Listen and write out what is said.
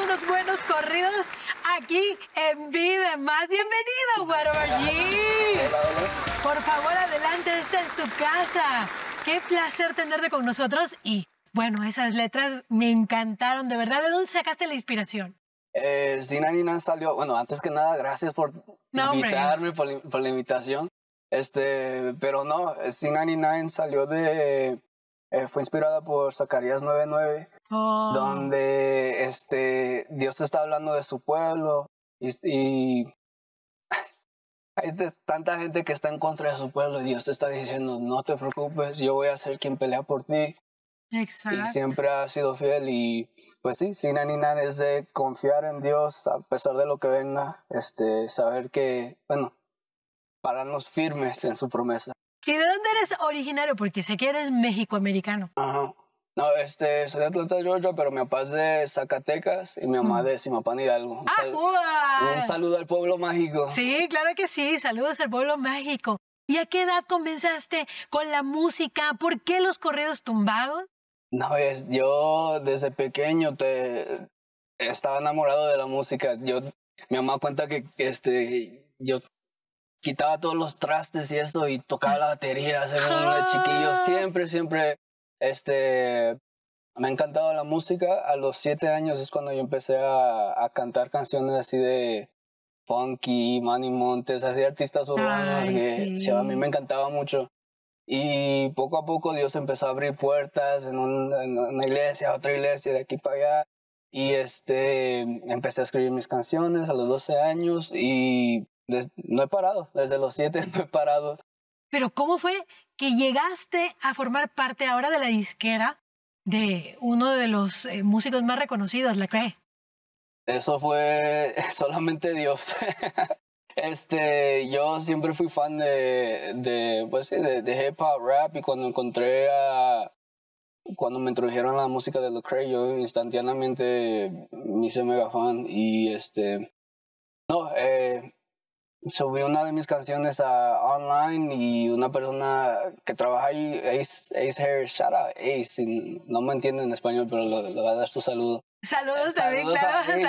unos buenos corridos aquí en Vive Más. ¡Bienvenido, Güero G! Por favor, adelante, esta es tu casa. Qué placer tenerte con nosotros y, bueno, esas letras me encantaron, de verdad. ¿De dónde sacaste la inspiración? C99 salió, bueno, antes que nada, gracias por invitarme, por la invitación. Pero no, C99 salió fue inspirada por Zacarías 9:9, donde Dios está hablando de su pueblo y hay tanta gente que está en contra de su pueblo y Dios te está diciendo, no te preocupes, yo voy a ser quien pelea por ti. Exacto. Y siempre ha sido fiel y pues sí, C99 es de confiar en Dios a pesar de lo que venga, saber que, bueno, pararnos firmes en su promesa. ¿Y de dónde eres originario? Porque sé que eres mexicoamericano. Ajá. No, soy de Atlanta, Georgia, pero mi papá es de Zacatecas y mi mamá de Zimapán, Hidalgo. Un saludo al pueblo mágico. Sí, claro que sí. Saludos al pueblo mágico. ¿Y a qué edad comenzaste con la música? ¿Por qué los corridos tumbados? No, yo desde pequeño estaba enamorado de la música. Mi mamá cuenta que yo quitaba todos los trastes y eso y tocaba la batería, según el chiquillo. Siempre, me ha encantado la música. A los 7 años es cuando yo empecé a cantar canciones así de funky, Manny Montes, así artistas urbanos que a mí me encantaba mucho. Y poco a poco Dios empezó a abrir puertas en una iglesia, otra iglesia, de aquí para allá. Y empecé a escribir mis canciones a los 12 años y no he parado, desde los 7 no he parado. Pero ¿cómo fue que llegaste a formar parte ahora de la disquera de uno de los músicos más reconocidos, Lecrae? Eso fue solamente Dios. Yo siempre fui fan de hip hop, rap, y cuando me introdujeron a la música de Lecrae, yo instantáneamente me hice mega fan y subí una de mis canciones online y una persona que trabaja ahí, Ace Harris, shout out Ace, no me entiende en español, pero le va a dar su saludo. Saludos también, claro.